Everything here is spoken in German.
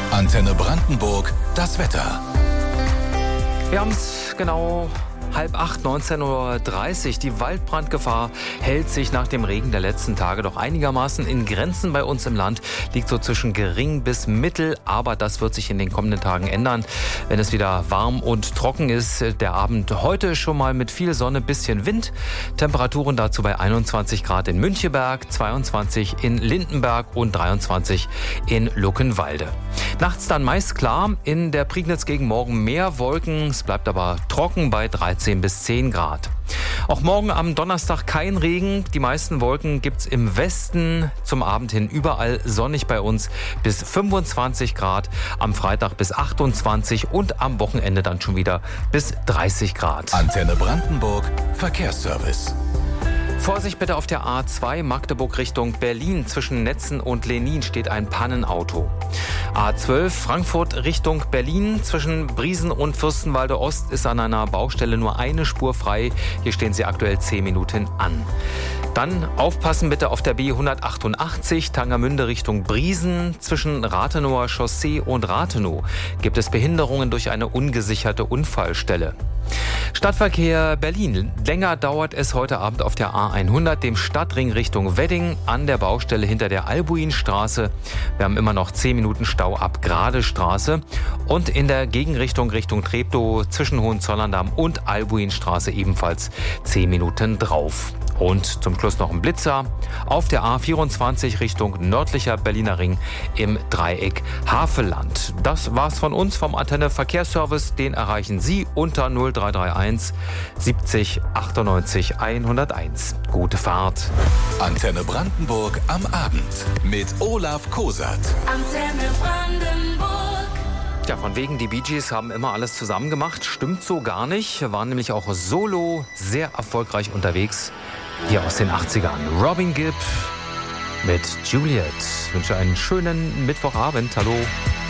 Antenne Brandenburg, das Wetter. Wir haben es genau 7:30, 19:30 Uhr. Die Waldbrandgefahr hält sich nach dem Regen der letzten Tage doch einigermaßen in Grenzen bei uns im Land. Liegt so zwischen gering bis mittel, aber das wird sich in den kommenden Tagen ändern, wenn es wieder warm und trocken ist. Der Abend heute schon mal mit viel Sonne, bisschen Wind. Temperaturen dazu bei 21 Grad in Müncheberg, 22 in Lindenberg und 23 in Luckenwalde. Nachts dann meist klar, in der Prignitz gegen morgen mehr Wolken. Es bleibt aber trocken bei 13 bis 10 Grad. Auch morgen am Donnerstag kein Regen. Die meisten Wolken gibt's im Westen. Zum Abend hin überall sonnig bei uns bis 25 Grad. Am Freitag bis 28 und am Wochenende dann schon wieder bis 30 Grad. Antenne Brandenburg, Verkehrsservice. Vorsicht bitte auf der A2 Magdeburg Richtung Berlin. Zwischen Netzen und Lenin steht ein Pannenauto. A12 Frankfurt Richtung Berlin. Zwischen Briesen und Fürstenwalde Ost ist an einer Baustelle nur eine Spur frei. Hier stehen sie aktuell 10 Minuten an. Dann aufpassen bitte auf der B188 Tangermünde Richtung Briesen. Zwischen Rathenower Chaussee und Rathenow gibt es Behinderungen durch eine ungesicherte Unfallstelle. Stadtverkehr Berlin. Länger dauert es heute Abend auf der A100, dem Stadtring Richtung Wedding, an der Baustelle hinter der Albuinstraße. Wir haben immer noch 10 Minuten Stau ab Gradestraße. Und in der Gegenrichtung Richtung Treptow zwischen Hohenzollern-Damm und Albuinstraße ebenfalls 10 Minuten drauf. Und zum Schluss noch ein Blitzer auf der A24 Richtung nördlicher Berliner Ring im Dreieck Havelland. Das war's von uns vom Antenne Verkehrsservice. Den erreichen Sie unter 0331 70 98 101. Gute Fahrt. Antenne Brandenburg am Abend mit Olaf Kosat. Antenne Brandenburg. Ja, von wegen, die Bee Gees haben immer alles zusammen gemacht. Stimmt so gar nicht. Waren nämlich auch solo sehr erfolgreich unterwegs. Hier aus den 80ern. Robin Gibb mit Juliet. Ich wünsche einen schönen Mittwochabend. Hallo.